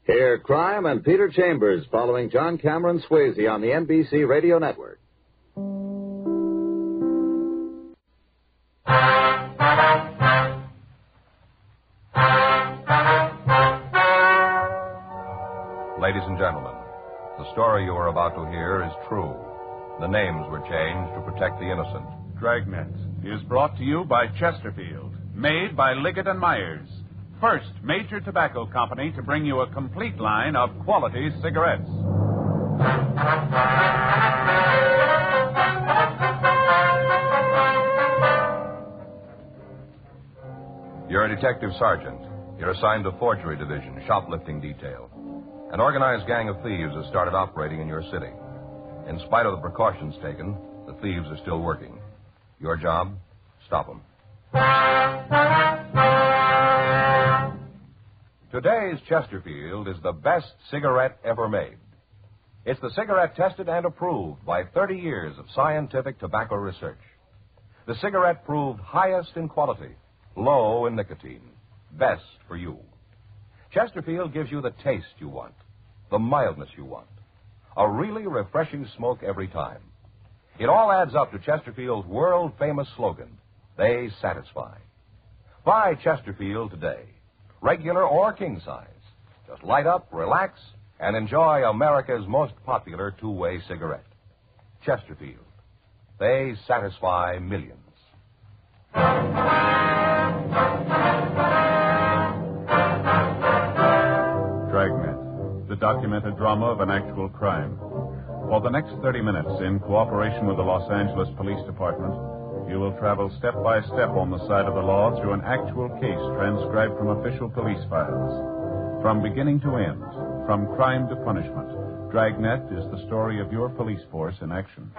Hear Crime and Peter Chambers following John Cameron Swayze on the NBC Radio Network. Ladies and gentlemen, the story you are about to hear is true. The names were changed to protect the innocent. Dragnet is brought to you by Chesterfield, made by Liggett and Myers. First major tobacco company to bring you a complete line of quality cigarettes. You're a detective sergeant. You're assigned to Forgery Division, shoplifting detail. An organized gang of thieves has started operating in your city. In spite of the precautions taken, the thieves are still working. Your job? Stop them. Today's Chesterfield is the best cigarette ever made. It's the cigarette tested and approved by 30 years of scientific tobacco research. The cigarette proved highest in quality, low in nicotine, best for you. Chesterfield gives you the taste you want, the mildness you want, a really refreshing smoke every time. It all adds up to Chesterfield's world-famous slogan, they satisfy. Buy Chesterfield today, regular or king size. Just light up, relax, and enjoy America's most popular two-way cigarette. Chesterfield. They satisfy millions. Dragnet, the documented drama of an actual crime. For the next 30 minutes, in cooperation with the Los Angeles Police Department, you will travel step by step on the side of the law through an actual case transcribed from official police files. From beginning to end, from crime to punishment, Dragnet is the story of your police force in action.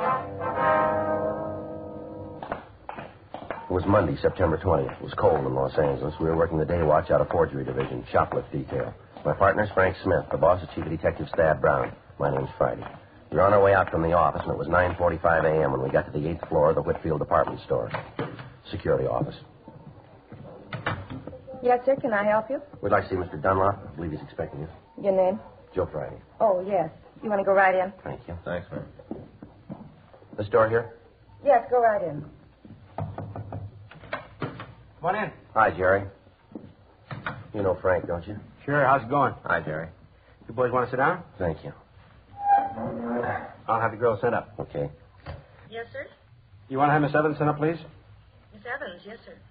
It was Monday, September 20th. It was cold in Los Angeles. We were working the day watch out of Forgery Division, shoplift detail. My partner's Frank Smith. The boss is Chief of Detectives Thad Brown. My name's Friday. We were on our way out from the office, and it was 9:45 a.m. when we got to the 8th floor of the Whitfield department store. Security office. Yes, sir. Can I help you? We'd like to see Mr. Dunlop. I believe he's expecting you. Your name? Joe Friday. Oh, yes. You want to go right in? Thank you. Thanks, man. This door here? Yes, go right in. Come on in. Hi, Jerry. You know Frank, don't you? Sure, how's it going? Hi, Jerry. You boys want to sit down? Thank you. I'll have the girl sent up. Okay. Yes, sir. You want to have Miss Evans sent up, please? Miss Evans, yes, sir.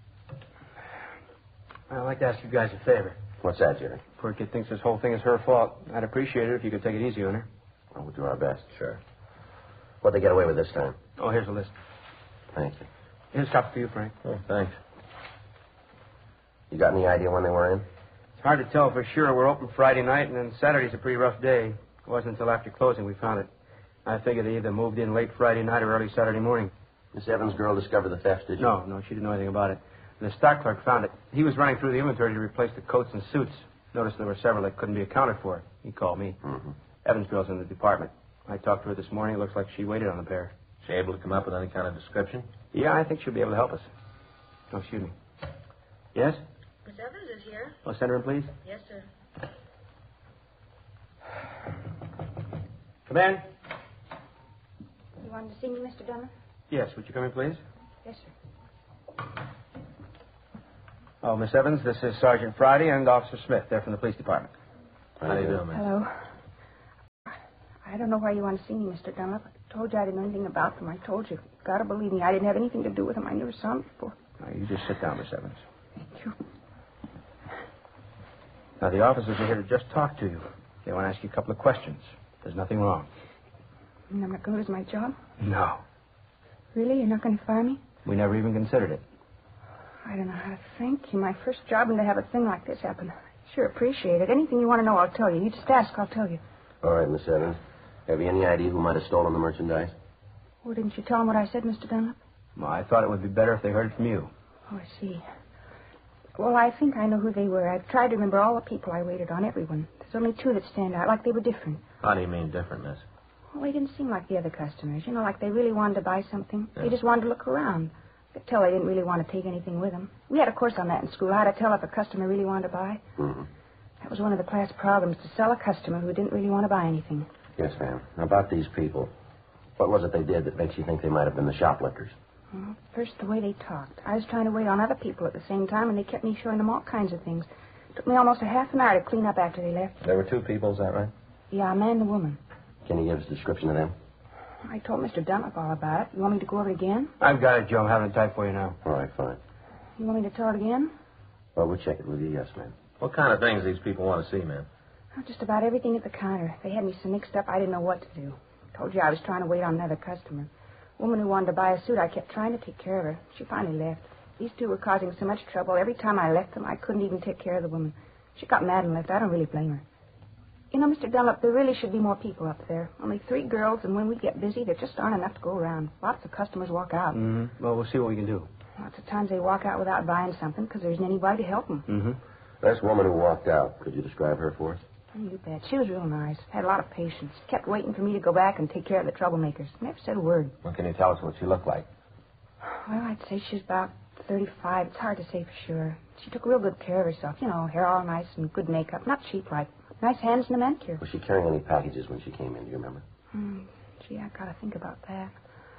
I'd like to ask you guys a favor. What's that, Jerry? Poor kid thinks this whole thing is her fault. I'd appreciate it if you could take it easy on her. Well, we'll do our best. Sure. What'd they get away with this time? Oh, here's a list. Thank you. Here's a copy for you, Frank. Oh, thanks. You got any idea when they were in? It's hard to tell for sure. We're open Friday night, and then Saturday's a pretty rough day. It wasn't until after closing we found it. I figured they either moved in late Friday night or early Saturday morning. Miss Evans' girl discovered the theft, did you? No, she didn't know anything about it. The stock clerk found it. He was running through the inventory to replace the coats and suits. Noticed there were several that couldn't be accounted for. He called me. Mm-hmm. Evans' girl's in the department. I talked to her this morning. It looks like she waited on the pair. She able to come up with any kind of description? Yeah, I think she'll be able to help us. Oh, excuse me. Yes? Miss Evans is here. Oh, send her in, please. Yes, sir. Come in. You wanted to see me, Mr. Dunlap? Yes, would you come in, please? Yes, sir. Oh, Miss Evans, this is Sergeant Friday and Officer Smith. They're from the police department. How do you do, man? Hello. I don't know why you want to see me, Mr. Dunlap. I told you I didn't know anything about them. I told you. You've got to believe me. I didn't have anything to do with them. I never saw them before. Now, you just sit down, Miss Evans. Thank you. Now, the officers are here to just talk to you. They want to ask you a couple of questions. There's nothing wrong. And I'm not going to lose my job? No. Really? You're not going to fire me? We never even considered it. I don't know how to thank you. My first job, and to have a thing like this happen. I sure appreciate it. Anything you want to know, I'll tell you. You just ask, I'll tell you. All right, Miss Evans. Have you any idea who might have stolen the merchandise? Well, didn't you tell them what I said, Mr. Dunlap? Well, I thought it would be better if they heard it from you. Oh, I see. Well, I think I know who they were. I've tried to remember all the people I waited on, everyone. There's only two that stand out, like they were different. How do you mean different, miss? Well, they didn't seem like the other customers. You know, like they really wanted to buy something. Yeah. They just wanted to look around. I could tell they didn't really want to take anything with them. We had a course on that in school, how to tell if a customer really wanted to buy. Mm-hmm. That was one of the class problems, to sell a customer who didn't really want to buy anything. Yes, ma'am. Now, about these people, what was it they did that makes you think they might have been the shoplifters? Well, first, the way they talked. I was trying to wait on other people at the same time, and they kept me showing them all kinds of things. It took me almost a half an hour to clean up after they left. There were two people, is that right? Yeah, a man and a woman. Can you give us a description of them? I told Mr. Dunlop all about it. You want me to go over it again? I've got it, Joe. I'm having it typed for you now. All right, fine. You want me to tell it again? Well, we'll check it with you, yes, ma'am. What kind of things these people want to see, ma'am? Oh, just about everything at the counter. They had me so mixed up I didn't know what to do. Told you I was trying to wait on another customer. Woman who wanted to buy a suit, I kept trying to take care of her. She finally left. These two were causing so much trouble. Every time I left them, I couldn't even take care of the woman. She got mad and left. I don't really blame her. You know, Mr. Dunlop, there really should be more people up there. Only 3 girls, and when we get busy, there just aren't enough to go around. Lots of customers walk out. Mm-hmm. Well, we'll see what we can do. Lots of times they walk out without buying something because there isn't anybody to help them. Mm-hmm. This woman who walked out, could you describe her for us? Oh, you bet. She was real nice. Had a lot of patience. Kept waiting for me to go back and take care of the troublemakers. Never said a word. Well, can you tell us what she looked like? Well, I'd say she's about 35. It's hard to say for sure. She took real good care of herself. You know, hair all nice and good makeup. Not cheap like. Nice hands and a manicure. Was she carrying any packages when she came in? Do you remember? Gee, I gotta think about that.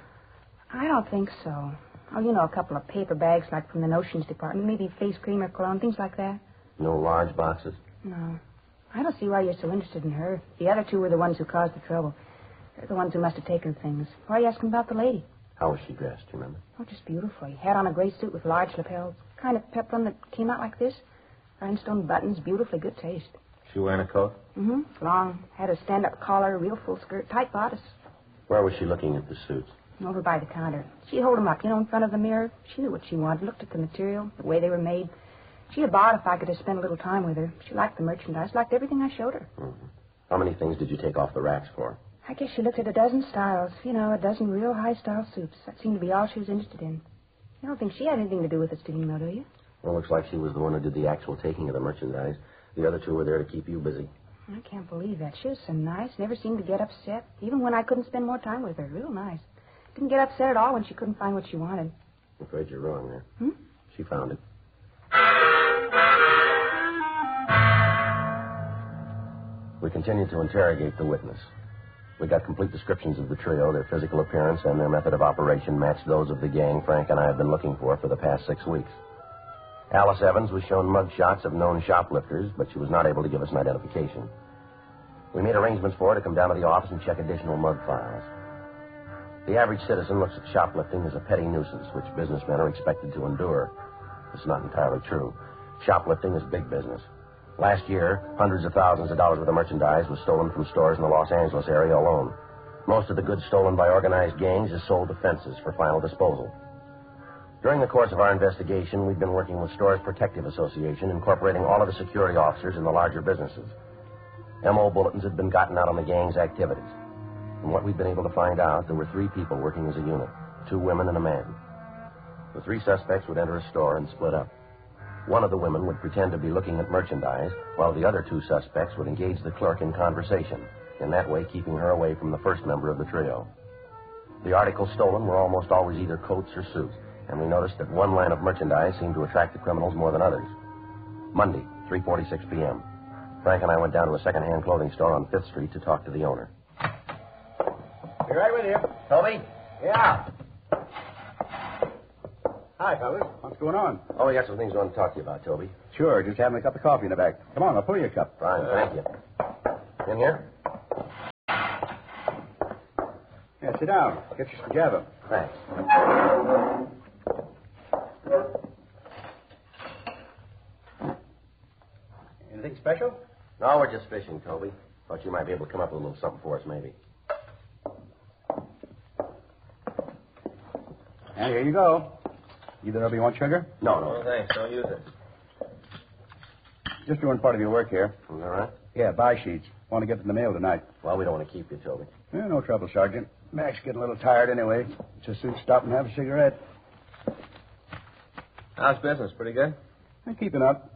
I don't think so. Oh, you know, a couple of paper bags like from the notions department. Maybe face cream or cologne, things like that. No large boxes? No. I don't see why you're so interested in her. The other 2 were the ones who caused the trouble. They're the ones who must have taken things. Why are you asking about the lady? How was she dressed, do you remember? Oh, just beautifully. Had on a gray suit with large lapels. Kind of peplum that came out like this. Rhinestone buttons, beautifully good taste. She wearing a coat? Mm-hmm. Long. Had a stand-up collar, real full skirt, tight bodice. Where was she looking at the suits? Over by the counter. She'd hold them up, in front of the mirror. She knew what she wanted, looked at the material, the way they were made. She'd have bought if I could have spent a little time with her. She liked the merchandise, liked everything I showed her. Mm-hmm. How many things did you take off the racks for? I guess she looked at a dozen styles. A dozen real high-style suits. That seemed to be all she was interested in. You don't think she had anything to do with the stealing, though, do you? Well, looks like she was the one who did the actual taking of the merchandise. The other 2 were there to keep you busy. I can't believe that. She was so nice. Never seemed to get upset. Even when I couldn't spend more time with her. Real nice. Didn't get upset at all when she couldn't find what she wanted. I'm afraid you're wrong there. She found it. We continued to interrogate the witness. We got complete descriptions of the trio. Their physical appearance and their method of operation matched those of the gang Frank and I have been looking for the past 6 weeks. Alice Evans was shown mug shots of known shoplifters, but she was not able to give us an identification. We made arrangements for her to come down to the office and check additional mug files. The average citizen looks at shoplifting as a petty nuisance, which businessmen are expected to endure. It's not entirely true. Shoplifting is big business. Last year, hundreds of thousands of dollars worth of merchandise was stolen from stores in the Los Angeles area alone. Most of the goods stolen by organized gangs is sold to fences for final disposal. During the course of our investigation, we've been working with Stores Protective Association, incorporating all of the security officers in the larger businesses. M.O. bulletins had been gotten out on the gang's activities. From what we've been able to find out, there were 3 people working as a unit, 2 women and a man. The 3 suspects would enter a store and split up. One of the women would pretend to be looking at merchandise, while the other 2 suspects would engage the clerk in conversation, in that way keeping her away from the first member of the trio. The articles stolen were almost always either coats or suits, and we noticed that one line of merchandise seemed to attract the criminals more than others. Monday, 3:46 p.m. Frank and I went down to a second-hand clothing store on 5th Street to talk to the owner. Be right with you. Toby? Yeah. Hi, fellas. What's going on? Oh, we got some things we want to talk to you about, Toby. Sure, just having a cup of coffee in the back. Come on, I'll pour you a cup. Fine, thank you. In here? Yeah, sit down. Get your spaghetti. Thanks. Anything special? No, we're just fishing, Toby. Thought you might be able to come up with a little something for us, maybe. And here you go. Either of you want sugar? No. Oh, thanks. Don't use it. Just doing part of your work here. Is that right? Yeah, buy sheets. Want to get to the mail tonight. Well, we don't want to keep you, Toby. Yeah, no trouble, Sergeant. Mac's getting a little tired anyway. Just soon stop and have a cigarette. How's business? Pretty good? I'm keeping up.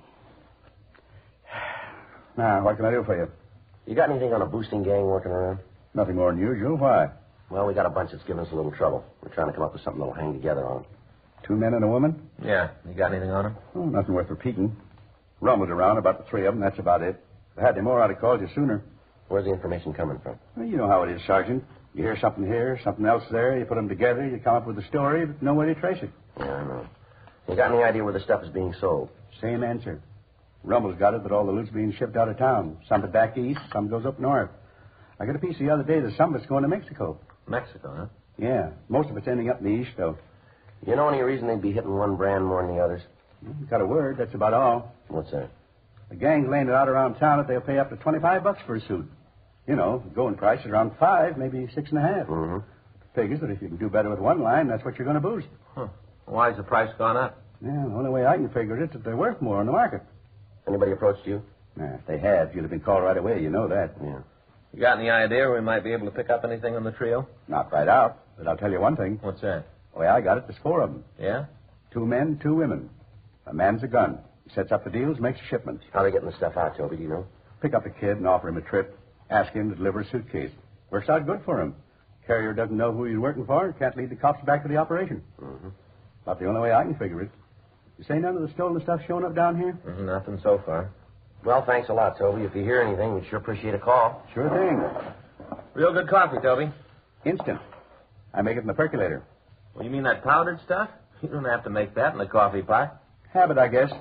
Now, what can I do for you? You got anything on a boosting gang working around? Nothing more than usual. Why? Well, we got a bunch that's giving us a little trouble. We're trying to come up with something that'll hang together on. 2 men and a woman? Yeah. You got anything on him? Oh, nothing worth repeating. Rumbled around about the three of them, that's about it. If I had any more, I'd have called you sooner. Where's the information coming from? Well, you know how it is, Sergeant. You hear something here, something else there, you put them together, you come up with a story, but no way to trace it. Yeah, I know. You got any idea where the stuff is being sold? Same answer. Rumble's got it, but all the loot's being shipped out of town. Some to back east, some goes up north. I got a piece the other day that some of it's going to Mexico. Mexico, huh? Yeah, most of it's ending up in the east, though. You know any reason they'd be hitting one brand more than the others? Got a word, that's about all. What's that? The gang's laying it out around town that they'll pay up to $25 for a suit. You know, the going price is around $5, maybe $6.5. Mm-hmm. Figures that if you can do better with one line, that's what you're going to boost. Huh. Why's the price gone up? Yeah, the only way I can figure it is that they're worth more on the market. Anybody approached you? Nah, if they had, you'd have been called right away. You know that. Yeah. You got any idea we might be able to pick up anything on the trio? Not right out, but I'll tell you one thing. What's that? The way I got it, there's 4 of them. Yeah? 2 men, 2 women. A man's a gun. He sets up the deals, makes a shipment. How are they getting the stuff out, Toby? Do you know? Pick up a kid and offer him a trip. Ask him to deliver a suitcase. Works out good for him. Carrier doesn't know who he's working for. Can't lead the cops back to the operation. Mm-hmm. About the only way I can figure it. You say none of the stolen stuff showing up down here? Nothing so far. Well, thanks a lot, Toby. If you hear anything, we'd sure appreciate a call. Sure thing. Real good coffee, Toby. Instant. I make it in the percolator. Well, you mean that powdered stuff? You don't have to make that in the coffee pot. Habit, I guess.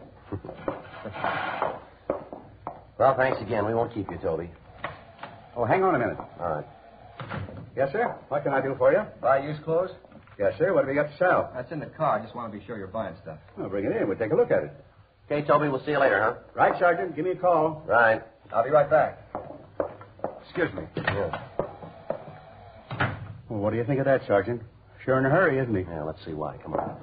Well, thanks again. We won't keep you, Toby. Oh, hang on a minute. All right. Yes, sir? What can I do for you? Buy used clothes? Yes, sir. What have you got to sell? That's in the car. I just want to be sure you're buying stuff. Well, bring it in. We'll take a look at it. Okay, Toby, we'll see you later, huh? Right, Sergeant. Give me a call. Right. I'll be right back. Excuse me. Yeah. Well, what do you think of that, Sergeant? Sure in a hurry, isn't he? Yeah, let's see why. Come on.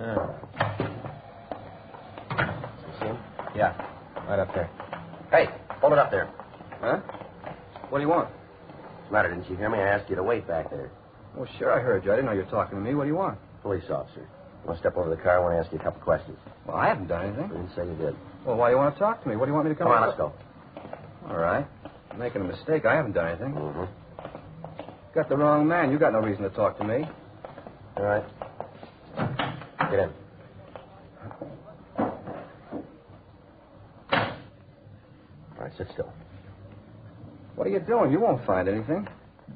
You see him? Yeah. Right up there. Hey, hold it up there. Huh? What do you want? What's the matter? Didn't you hear me? I asked you to wait back there. Well, sure, I heard you. I didn't know you were talking to me. What do you want? Police officer. You want to step over to the car? I want to ask you a couple questions. Well, I haven't done anything. You didn't say you did. Well, why do you want to talk to me? What do you want me to come Come on, over? let's go. All right. I'm making a mistake. I haven't done anything. Mm-hmm. Got the wrong man. You got no reason to talk to me. All right. Get in. All right, sit still. What are you doing? You won't find anything.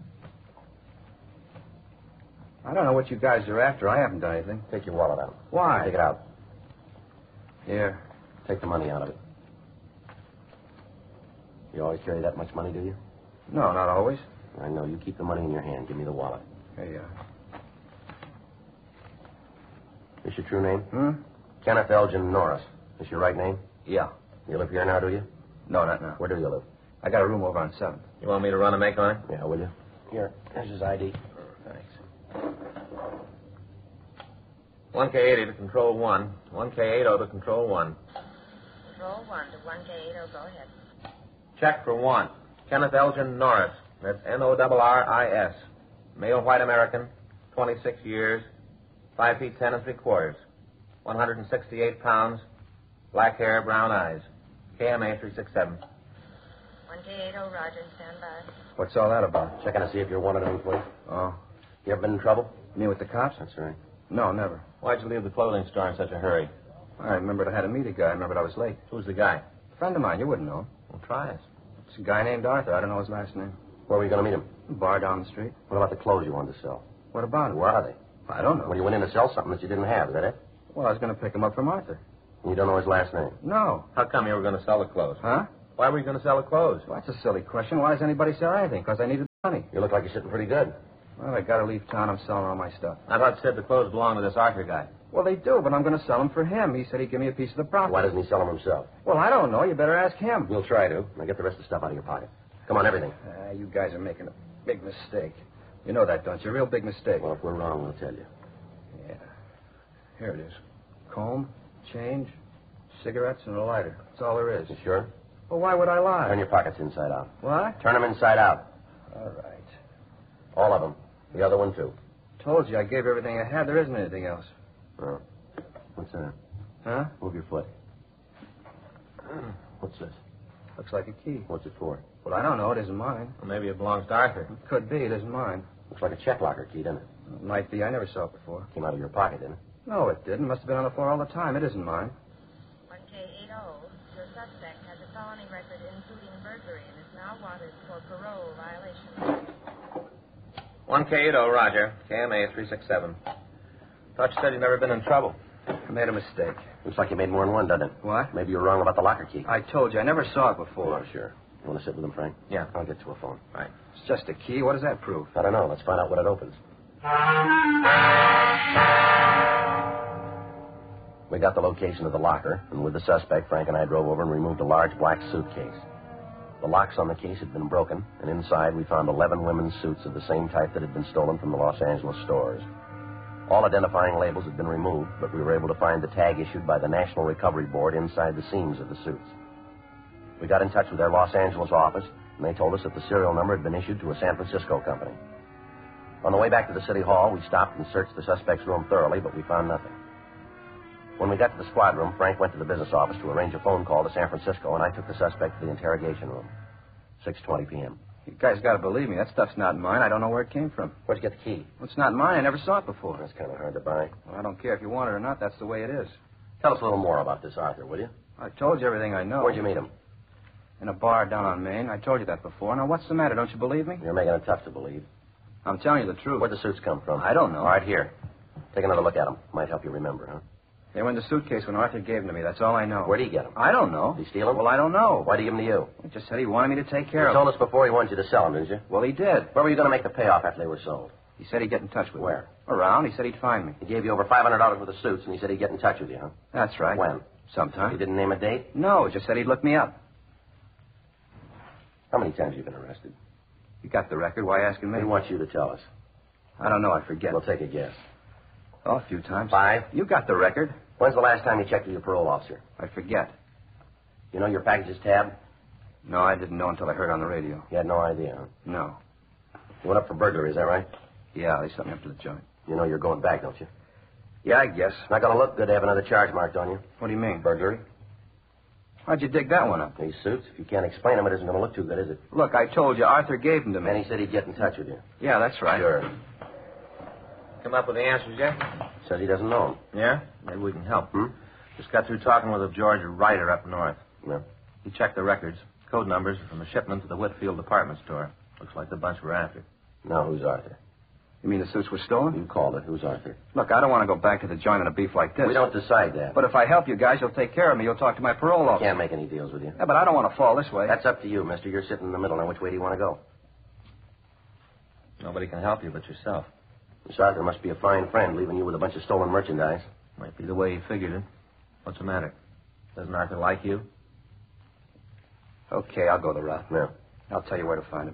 I don't know what you guys are after. I haven't done anything. Take your wallet out. Why? Take it out. Here. Take the money out of it. You always carry that much money, do you? No, not always. I know. You keep the money in your hand. Give me the wallet. Here you This your true name? are. Kenneth Elgin Norris. This your right name? Yeah. You live here now, do you? No, not now. Where do you live? I got a room over on 7th. You want me to run a make on it? Yeah, will you? Here. There's his ID. Thanks. 1K80 to control 1. 1K80 to control 1. Control 1 to 1K80. Go ahead. Check for 1. Kenneth Elgin Norris. That's Norris. Male white American. 26 years. 5 feet 10 3/4. 168 pounds. Black hair, brown eyes. KMA 367. 1K80. Roger. Stand by. What's all that about? Checking to see if you're wanted on the police. Oh. You ever been in trouble? You mean with the cops? That's right. No, never. Why'd you leave the clothing store in such a hurry? I remembered I had to meet a guy. I remembered I was late. Who's the guy? A friend of mine. You wouldn't know him. Well, try us. It's a guy named Arthur. I don't know his last name. Where were you going to meet him? A bar down the street. What about the clothes you wanted to sell? What about it? Where are they? I don't know. When you went in to sell something that you didn't have, is that it? Well, I was going to pick him up from Arthur. And you don't know his last name? No. How come you were going to sell the clothes? Huh? Why were you going to sell the clothes? Well, that's a silly question. Why does anybody sell anything? Because I needed money. You look like you're sitting pretty good. Well, I got to leave town. I'm selling all my stuff. I thought Sid the clothes belonged to this Arthur guy. Well, they do, but I'm going to sell them for him. He said he'd give me a piece of the profit. Why doesn't he sell them himself? Well, I don't know. You better ask him. We'll try to. Now get the rest of the stuff out of your pocket. Come on, everything. You guys are making a big mistake. You know that, don't you? A real big mistake. Well, if we're wrong, we'll tell you. Yeah. Here it is. Comb, change, cigarettes, and a lighter. That's all there is. You sure? Well, why would I lie? Turn your pockets inside out. What? Turn them inside out. All right. All of them. The other one, too. Told you I gave everything I had. There isn't anything else. Oh. What's that? Huh? Move your foot. What's this? Looks like a key. What's it for? Well, I don't know. It isn't mine. Well, maybe it belongs to Arthur. It could be. It isn't mine. Looks like a check locker key, doesn't it? It might be. I never saw it before. Came out of your pocket, didn't it? No, it didn't. It must have been on the floor all the time. It isn't mine. 1K80. Your suspect burglary and is now wanted for parole violation. 1K80, Roger. KMA 367. Thought you said you'd never been in trouble. I made a mistake. Looks like you made more than one, doesn't it? What? Maybe you were wrong about the locker key. I told you, I never saw it before. Oh, sure. You want to sit with him, Frank? Yeah. I'll get to a phone. Right. It's just a key. What does that prove? I don't know. Let's find out what it opens. We got the location of the locker, and with the suspect, Frank and I drove over and removed a large black suitcase. The locks on the case had been broken, and inside we found 11 women's suits of the same type that had been stolen from the Los Angeles stores. All identifying labels had been removed, but we were able to find the tag issued by the National Recovery Board inside the seams of the suits. We got in touch with their Los Angeles office, and they told us that the serial number had been issued to a San Francisco company. On the way back to the city hall, we stopped and searched the suspect's room thoroughly, but we found nothing. When we got to the squad room, Frank went to the business office to arrange a phone call to San Francisco, and I took the suspect to the interrogation room. 6:20 p.m. You guys got to believe me. That stuff's not mine. I don't know where it came from. Where'd you get the key? Well, it's not mine. I never saw it before. That's kind of hard to buy. Well, I don't care if you want it or not. That's the way it is. Tell us a little more about this Arthur, will you? I told you everything I know. Where'd you meet him? In a bar down on Main. I told you that before. Now, what's the matter? Don't you believe me? You're making it tough to believe. I'm telling you the truth. Where'd the suits come from? I don't know. All right, here. Take another look at them. Might help you remember, huh? They were in the suitcase when Arthur gave them to me. That's all I know. Where'd he get them? I don't know. Did he steal them? Well, I don't know. Why'd he give them to you? He just said he wanted me to take care You of told them. us before he wanted you to sell them, didn't you? Well, he did. Where were you going to make the payoff after they were sold? He said he'd get in touch with me. Where? Around. He said he'd find me. He gave you over $500 worth of suits, and he said he'd get in touch with you, huh? That's right. When? Sometime. He didn't name a date? No, he just said he'd look me up. How many times have you been arrested? You got the record. Why asking me? We want you to tell us. I don't know. I forget. We'll take a guess. Oh, a few times. 5? You got the record. When's the last time you checked with your parole officer? I forget. You know your package's tabbed? No, I didn't know until I heard on the radio. You had no idea, huh? No. You went up for burglary, is that right? Yeah, they sent me up to the joint. You know you're going back, don't you? Yeah, I guess. It's not going to look good to have another charge marked on you. What do you mean? Burglary. Why'd you dig that one up? These suits, if you can't explain them, it isn't going to look too good, is it? Look, I told you Arthur gave them to me. And he said he'd get in touch with you. Yeah, that's right. Sure. Come up with the answers yet? Says he doesn't know them. Yeah? Maybe we can help. Hmm? Just got through talking with a George Ryder up north. Yeah. He checked the records, code numbers from the shipment to the Whitfield department store. Looks like the bunch we're after. Now, who's Arthur? You mean the suits were stolen? You called it. Who's Arthur? Look, I don't want to go back to the joint on a beef like this. We don't decide that. But if I help you guys, you'll take care of me. You'll talk to my parole officer. Can't make any deals with you. Yeah, but I don't want to fall this way. That's up to you, mister. You're sitting in the middle. Now, which way do you want to go? Nobody can help you but yourself. Miss Arthur must be a fine friend, leaving you with a bunch of stolen merchandise. Might be the way he figured it. What's the matter? Doesn't Arthur like you? Okay, I'll go the route. Yeah. I'll tell you where to find him.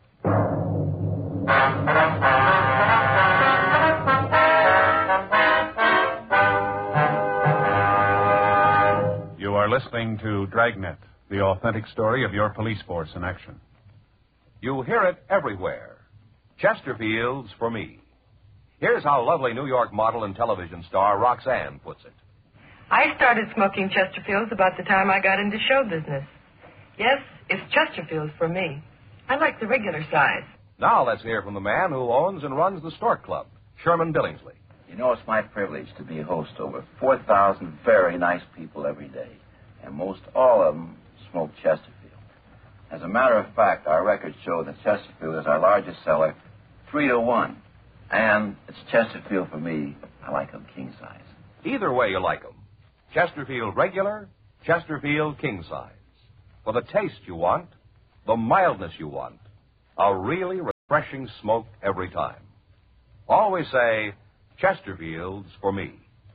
You are listening to Dragnet, the authentic story of your police force in action. You hear it everywhere. Chesterfield's for me. Here's how lovely New York model and television star Roxanne puts it. I started smoking Chesterfields about the time I got into show business. Yes, it's Chesterfields for me. I like the regular size. Now let's hear from the man who owns and runs the Stork Club, Sherman Billingsley. You know, it's my privilege to be a host to over 4,000 very nice people every day, and most all of them smoke Chesterfield. As a matter of fact, our records show that Chesterfield is our largest seller, 3-1. And it's Chesterfield for me. I like them king size. Either way you like 'em. Chesterfield regular, Chesterfield king size. For the taste you want, the mildness you want, a really refreshing smoke every time. Always say, Chesterfield's for me.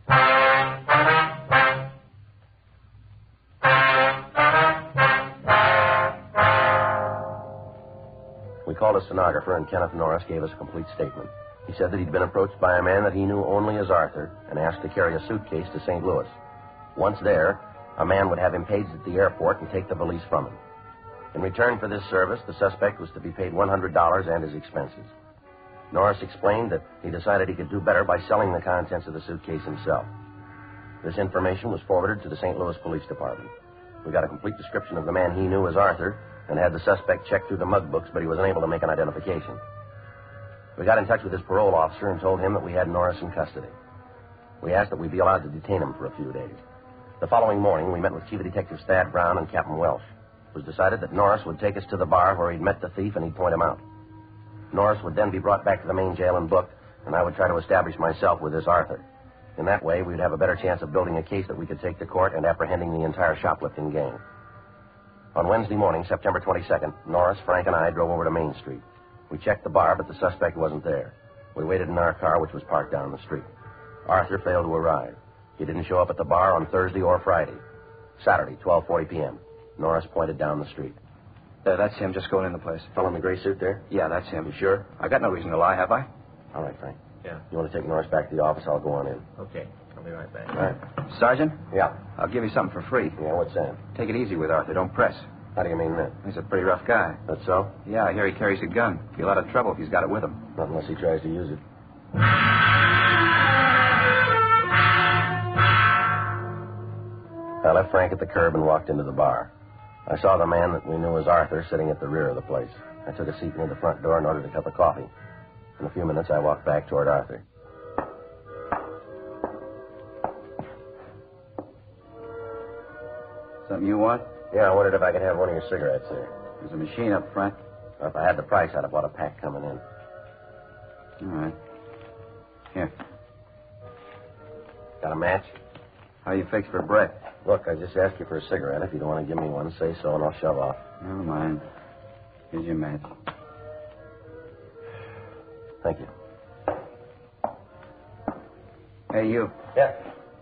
We called a stenographer, and Kenneth Norris gave us a complete statement. He said that he'd been approached by a man that he knew only as Arthur and asked to carry a suitcase to St. Louis. Once there, a man would have him paged at the airport and take the valise from him. In return for this service, the suspect was to be paid $100 and his expenses. Norris explained that he decided he could do better by selling the contents of the suitcase himself. This information was forwarded to the St. Louis Police Department. We got a complete description of the man he knew as Arthur and had the suspect checked through the mug books, but he was unable to make an identification. We got in touch with his parole officer and told him that we had Norris in custody. We asked that we be allowed to detain him for a few days. The following morning, we met with Chief Detectives Thad Brown and Captain Welsh. It was decided that Norris would take us to the bar where he'd met the thief and he'd point him out. Norris would then be brought back to the main jail and booked, and I would try to establish myself with this Arthur. In that way, we'd have a better chance of building a case that we could take to court and apprehending the entire shoplifting gang. On Wednesday morning, September 22nd, Norris, Frank, and I drove over to Main Street. We checked the bar, but the suspect wasn't there. We waited in our car, which was parked down the street. Arthur failed to arrive. He didn't show up at the bar on Thursday or Friday. Saturday, 12:40 p.m. Norris pointed down the street. That's him, just going in the place. Fellow in the gray suit there? Yeah, that's him. You sure? I got no reason to lie, have I? All right, Frank. Yeah. You want to take Norris back to the office? I'll go on in. Okay. I'll be right back. All right. Sergeant? Yeah. I'll give you something for free. Yeah, what's that? Take it easy with Arthur. Don't press. How do you mean that? He's a pretty rough guy. That's so? Yeah, I hear he carries a gun. Be a lot of trouble if he's got it with him. Not unless he tries to use it. I left Frank at the curb and walked into the bar. I saw the man that we knew as Arthur sitting at the rear of the place. I took a seat near the front door and ordered a cup of coffee. In a few minutes, I walked back toward Arthur. Something you want? Yeah, I wondered if I could have one of your cigarettes there. There's a machine up front. Or if I had the price, I'd have bought a pack coming in. All right. Here. Got a match? How you fix for breath? Look, I just asked you for a cigarette. If you don't want to give me one, say so and I'll shove off. Never mind. Here's your match. Thank you. Hey, you. Yeah.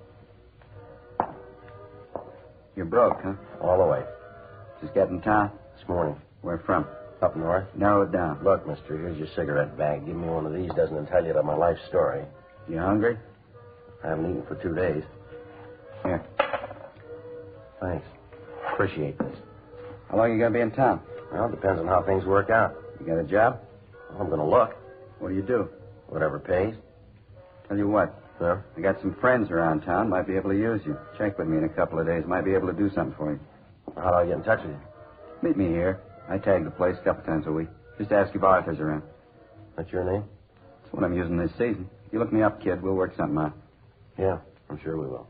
You're broke, huh? All the way. Just got in town? This morning. Where from? Up north. Narrow it down. Look, mister, here's your cigarette bag. Give me one of these. Doesn't tell you my life story. You hungry? I haven't eaten for 2 days. Here. Thanks. Appreciate this. How long you gonna be in town? Well, it depends on how things work out. You got a job? Well, I'm going to look. What do you do? Whatever pays. Tell you what. Huh? I got some friends around town. Might be able to use you. Check with me in a couple of days. Might be able to do something for you. How do I get in touch with you? Meet me here. I tag the place a couple times a week. Just ask if Arthur's around. That's your name? That's what I'm using this season. You look me up, kid. We'll work something out. Yeah, I'm sure we will.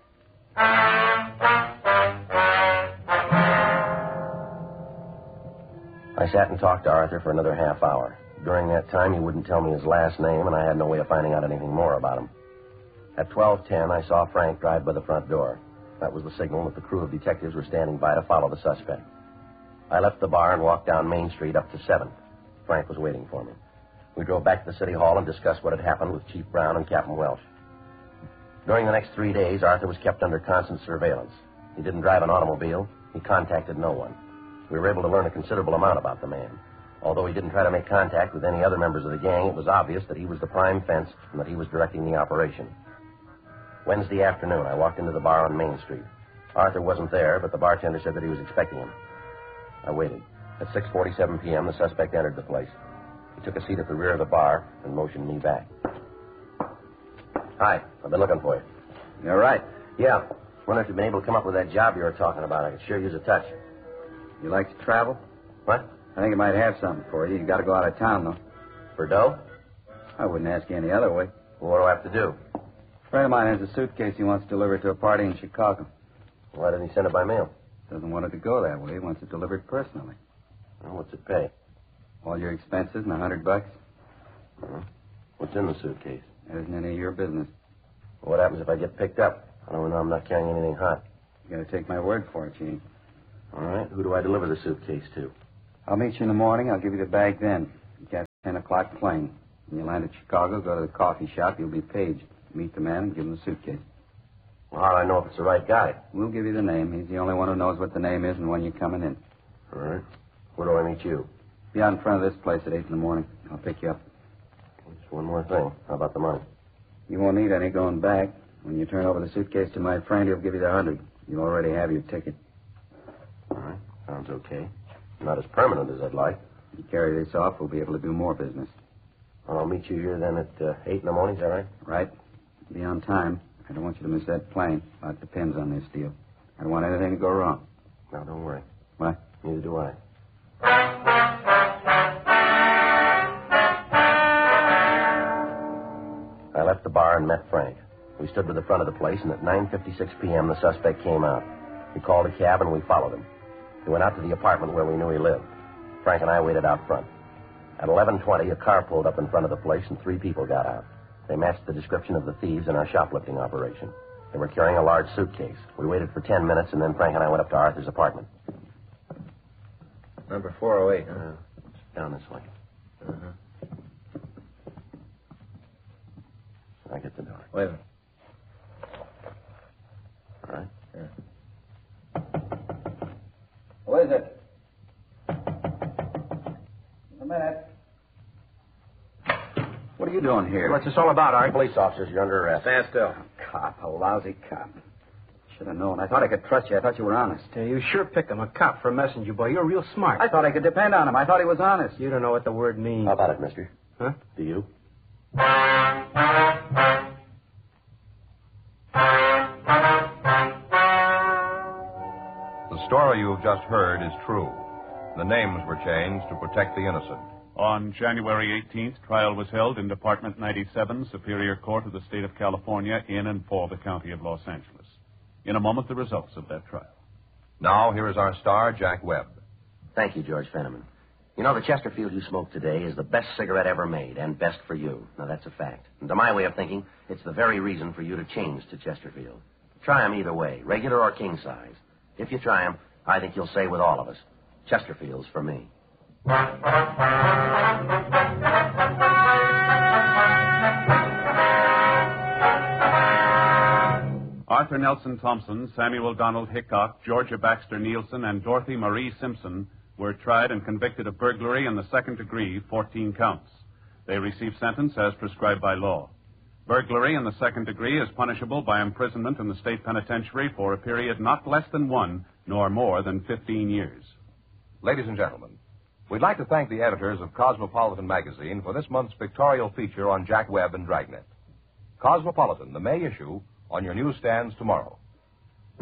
I sat and talked to Arthur for another half hour. During that time, he wouldn't tell me his last name, and I had no way of finding out anything more about him. At 12:10, I saw Frank drive by the front door. That was the signal that the crew of detectives were standing by to follow the suspect. I left the bar and walked down Main Street up to 7th. Frank was waiting for me. We drove back to the city hall and discussed what had happened with Chief Brown and Captain Welsh. During the next 3 days, Arthur was kept under constant surveillance. He didn't drive an automobile. He contacted no one. We were able to learn a considerable amount about the man. Although he didn't try to make contact with any other members of the gang, it was obvious that he was the prime fence and that he was directing the operation. Wednesday afternoon, I walked into the bar on Main Street. Arthur wasn't there, but the bartender said that he was expecting him. I waited. At 6:47 p.m., the suspect entered the place. He took a seat at the rear of the bar and motioned me back. Hi, I've been looking for you. You all right? Yeah. Wonder if you've been able to come up with that job you were talking about. I could sure use a touch. You like to travel? What? I think I might have something for you. You got to go out of town, though. For dough? I wouldn't ask you any other way. Well, what do I have to do? A friend of mine has a suitcase he wants delivered to a party in Chicago. Why didn't he send it by mail? Doesn't want it to go that way. He wants it delivered personally. Well, what's it pay? All your expenses and $100. What's in the suitcase? That isn't any of your business. Well, what happens if I get picked up? I don't know I'm not carrying anything hot. You got to take my word for it, Gene. All right. Who do I deliver the suitcase to? I'll meet you in the morning. I'll give you the bag then. You got a 10 o'clock plane. When you land at Chicago, go to the coffee shop. You'll be paged. Meet the man and give him the suitcase. Well, how do I know if it's the right guy? We'll give you the name. He's the only one who knows what the name is and when you're coming in. All right. Where do I meet you? Be out in front of this place at 8 in the morning. I'll pick you up. Just one more thing. How about the money? You won't need any going back. When you turn over the suitcase to my friend, he'll give you the 100. You already have your ticket. All right. Sounds okay. Not as permanent as I'd like. If you carry this off, we'll be able to do more business. I'll meet you here then at 8 in the morning. Is that right? Right. Be on time. I don't want you to miss that plane. A lot depends on this deal. I don't want anything to go wrong. No, don't worry. What? Neither do I. I left the bar and met Frank. We stood by the front of the place, and at 9:56 p.m., the suspect came out. He called a cab, and we followed him. We went out to the apartment where we knew he lived. Frank and I waited out front. At 11:20, a car pulled up in front of the place and 3 people got out. They matched the description of the thieves in our shoplifting operation. They were carrying a large suitcase. We waited for 10 minutes, and then Frank and I went up to Arthur's apartment. Number 408, huh? Down this way. Uh-huh. I get the door. Wait a minute. All right. Yeah. Who is it? A minute. What are you doing here? What's this all about, Art? Police officers, you're under arrest. Stand still. Cop, a lousy cop. Should have known. I thought I could trust you. I thought you were honest. You sure pick him, a cop for a messenger boy. You're real smart. I thought I could depend on him. I thought he was honest. You don't know what the word means. How about it, mister? Huh? Do you? The story you've just heard is true. The names were changed to protect the innocent. On January 18th, trial was held in Department 97, Superior Court of the State of California, in and for the County of Los Angeles. In a moment, the results of that trial. Now, here is our star, Jack Webb. Thank you, George Fenneman. You know, the Chesterfield you smoked today is the best cigarette ever made, and best for you. Now, that's a fact. And to my way of thinking, it's the very reason for you to change to Chesterfield. Try 'em either way, regular or king size. If you try 'em, I think you'll say with all of us, Chesterfield's for me. Arthur Nelson Thompson, Samuel Donald Hickok, Georgia Baxter Nielsen, and Dorothy Marie Simpson were tried and convicted of burglary in the second degree, 14 counts. They received sentence as prescribed by law. Burglary in the second degree is punishable by imprisonment in the state penitentiary for a period not less than 1 nor more than 15 years. Ladies and gentlemen, we'd like to thank the editors of Cosmopolitan magazine for this month's pictorial feature on Jack Webb and Dragnet. Cosmopolitan, the May issue, on your newsstands tomorrow.